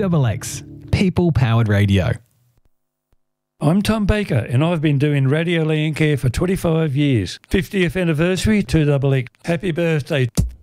2XX, people powered radio. I'm Tom Baker, and I've been doing Radio Landcare for 25 years. 50th anniversary, 2XX. Happy birthday.